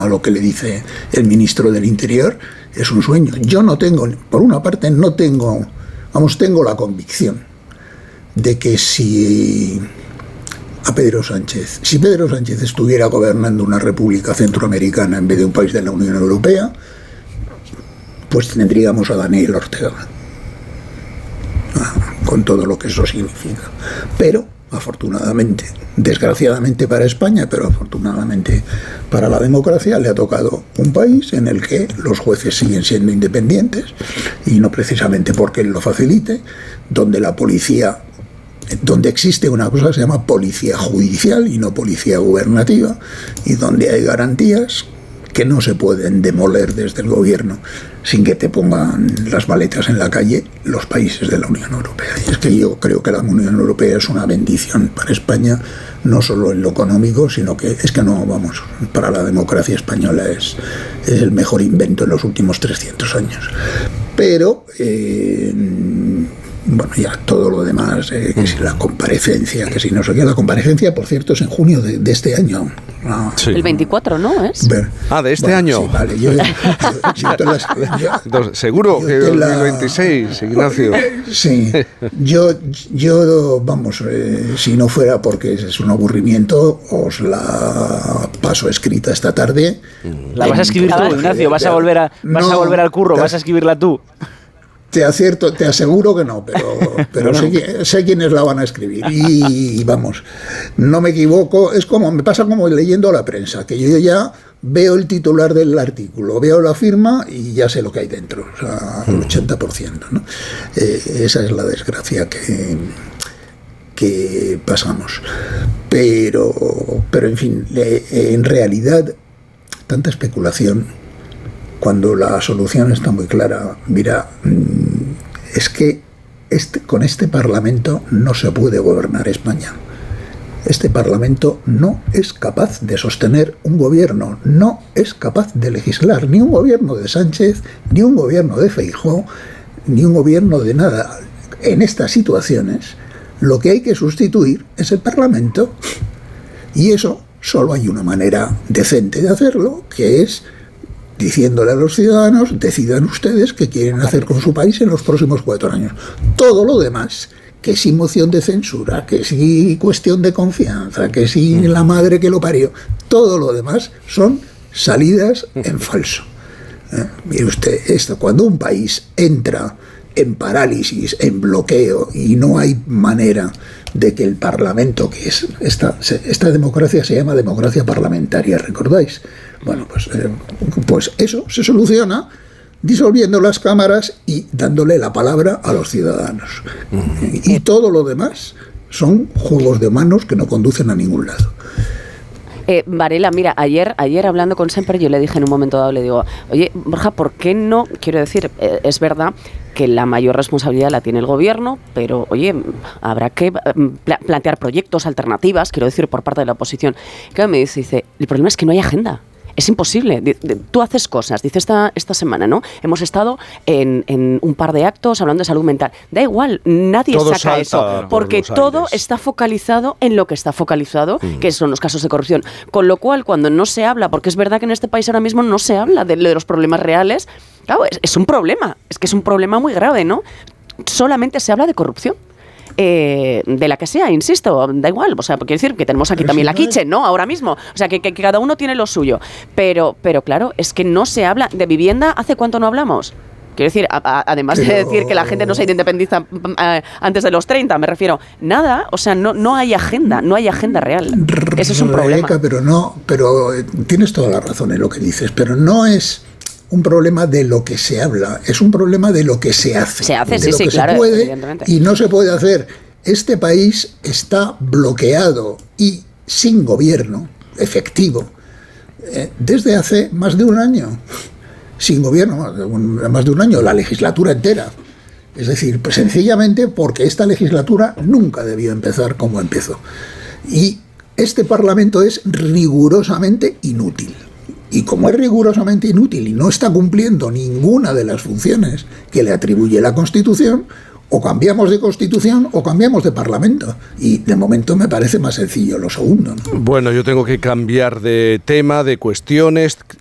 a lo que le dice el ministro del Interior, es un sueño. Yo no tengo, por una parte, tengo la convicción de que si Pedro Sánchez estuviera gobernando una república centroamericana en vez de un país de la Unión Europea, pues tendríamos a Daniel Ortega, con todo lo que eso significa. Pero afortunadamente, desgraciadamente para España, pero afortunadamente para la democracia, le ha tocado un país en el que los jueces siguen siendo independientes, y no precisamente porque él lo facilite, donde la policía, donde existe una cosa que se llama policía judicial y no policía gubernativa, y donde hay garantías que no se pueden demoler desde el gobierno sin que te pongan las maletas en la calle los países de la Unión Europea. Y es que yo creo que la Unión Europea es una bendición para España, no solo en lo económico, sino que es que no, vamos, para la democracia española es el mejor invento en los últimos 300 años. Pero bueno, ya todo lo demás, que si la comparecencia, que si no sé qué. La comparecencia, por cierto, es en junio de este año. Sí. El 24, ¿no? ¿Es? ¿De este año? Sí, vale. Seguro que el 2026, Ignacio. Sí. Yo vamos, si no fuera porque es un aburrimiento, os la paso escrita esta tarde. La vas a escribir tú, Ignacio. Vas a volver al curro, vas a escribirla tú. Te aseguro que no, pero sé quiénes la van a escribir. Y vamos, no me equivoco. Me pasa como leyendo la prensa, que yo ya veo el titular del artículo, veo la firma y ya sé lo que hay dentro, o sea, al 80%, ¿no? Esa es la desgracia que pasamos. Pero en fin, en realidad, tanta especulación, cuando la solución está muy clara. Mira, es que con este Parlamento no se puede gobernar España. Este Parlamento no es capaz de sostener un gobierno, no es capaz de legislar, ni un gobierno de Sánchez, ni un gobierno de Feijóo, ni un gobierno de nada. En estas situaciones, lo que hay que sustituir es el Parlamento. Y eso solo hay una manera decente de hacerlo, que es diciéndole a los ciudadanos: decidan ustedes qué quieren hacer con su país en los próximos 4 años. Todo lo demás, que si moción de censura, que si cuestión de confianza, que si la madre que lo parió, todo lo demás son salidas en falso. Mire usted, cuando un país entra en parálisis, en bloqueo, y no hay manera de que el Parlamento, que es esta democracia se llama democracia parlamentaria, ¿recordáis? Bueno, pues eso se soluciona disolviendo las cámaras y dándole la palabra a los ciudadanos. Y todo lo demás son juegos de manos que no conducen a ningún lado. Varela, mira, ayer hablando con Semper, yo le dije en un momento dado, le digo: oye, Borja, ¿por qué no? Quiero decir, es verdad que la mayor responsabilidad la tiene el gobierno, pero oye, habrá que plantear proyectos, alternativas, quiero decir, por parte de la oposición. ¿Qué me dice? El problema es que no hay agenda. Es imposible. Tú haces cosas. Dice esta semana, ¿no? Hemos estado en un par de actos hablando de salud mental. Da igual, nadie todo saca eso, porque todo está focalizado en lo que está focalizado, que son los casos de corrupción. Con lo cual, cuando no se habla, porque es verdad que en este país ahora mismo no se habla de los problemas reales, claro, es un problema. Es que es un problema muy grave, ¿no? Solamente se habla de corrupción. De la que sea, insisto, da igual, o sea, quiero decir que tenemos aquí también la kitchen, ¿no? Ahora mismo, o sea, que cada uno tiene lo suyo, pero claro, es que no se habla de vivienda. ¿Hace cuánto no hablamos? Quiero decir, además de decir que la gente no se independiza antes de los 30, me refiero, nada, o sea, no hay agenda, no hay agenda real. Eso es un problema. Pero tienes toda la razón en lo que dices, pero no es un problema de lo que se habla, es un problema de lo que se hace. Se hace, de sí, claro, se puede y no se puede hacer. Este país está bloqueado y sin gobierno efectivo desde hace más de un año. Sin gobierno, más de un año, la legislatura entera. Es decir, pues sencillamente porque esta legislatura nunca debió empezar como empezó. Y este Parlamento es rigurosamente inútil. Y como es rigurosamente inútil y no está cumpliendo ninguna de las funciones que le atribuye la Constitución, o cambiamos de Constitución o cambiamos de Parlamento. Y de momento me parece más sencillo lo segundo, ¿no? Bueno, yo tengo que cambiar de tema, de cuestiones.